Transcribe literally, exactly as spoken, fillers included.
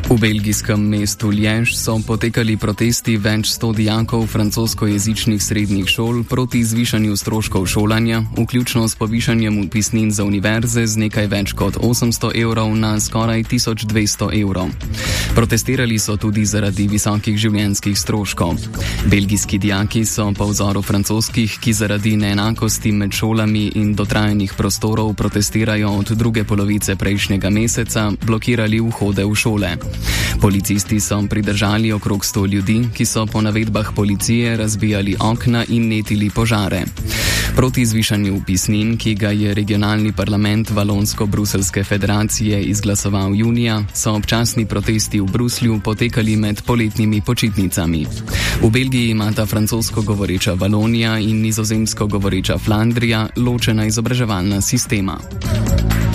V belgijskem mestu Liège so potekali protesti več sto dijakov francoskojezičnih srednjih šol proti zvišanju stroškov šolanja, vključno s povišanjem vpisnin za univerze z nekaj več kot osemsto evrov na skoraj tisoč dvesto evrov. Protestirali so tudi zaradi visokih življenjskih stroškov. Belgijski dijaki so po vzoru francoskih, ki zaradi neenakosti med šolami in dotrajanih prostorov protestirajo od druge polovice prejšnjega meseca, blokirali vhode v šole. Policisti so pridržali okrog sto ljudi, ki so po navedbah policije razbijali okna in netili požare. Proti zvišanju vpisnin, ki ga je regionalni parlament Valonsko-Bruselske federacije izglasoval junija, so občasni protesti v Bruslju potekali med poletnimi počitnicami. V Belgiji imata francosko govoreča Valonija in nizozemsko govoreča Flandrija ločena izobraževalna sistema.